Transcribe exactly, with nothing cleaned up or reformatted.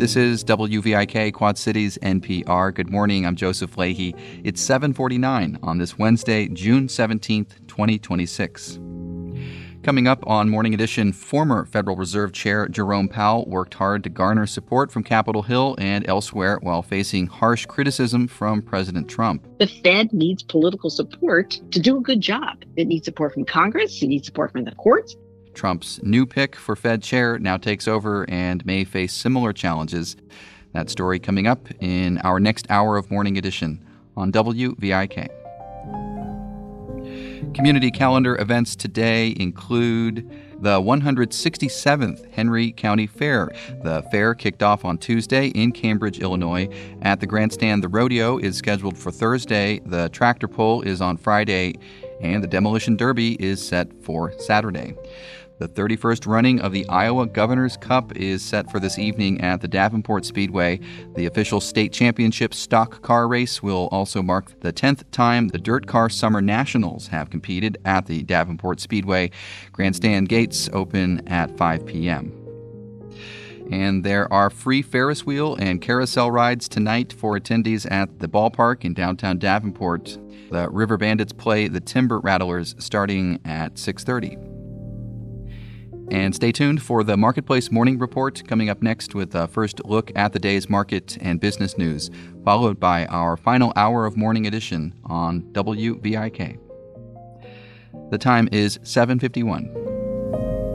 This is W V I K, Quad Cities N P R. Good morning. I'm Joseph Leahy. It's seven forty-nine on this Wednesday, June seventeenth, twenty twenty-six. Coming up on Morning Edition, former Federal Reserve Chair Jerome Powell worked hard to garner support from Capitol Hill and elsewhere while facing harsh criticism from President Trump. The Fed needs political support to do a good job. It needs support from Congress. It needs support from the courts. Trump's new pick for Fed chair now takes over and may face similar challenges. That story coming up in our next hour of Morning Edition on W V I K. Community calendar events today include the one hundred sixty-seventh Henry County Fair. The fair kicked off on Tuesday in Cambridge, Illinois. At the grandstand, the rodeo is scheduled for Thursday, the tractor pull is on Friday, and the demolition derby is set for Saturday. The thirty-first running of the Iowa Governor's Cup is set for this evening at the Davenport Speedway. The official state championship stock car race will also mark the tenth time the Dirt Car Summer Nationals have competed at the Davenport Speedway. Grandstand gates open at five p.m. And there are free Ferris wheel and carousel rides tonight for attendees at the ballpark in downtown Davenport. The River Bandits play the Timber Rattlers starting at six thirty. And stay tuned for the Marketplace Morning Report coming up next with a first look at the day's market and business news, followed by our final hour of Morning Edition on W V I K. The time is seven fifty-one.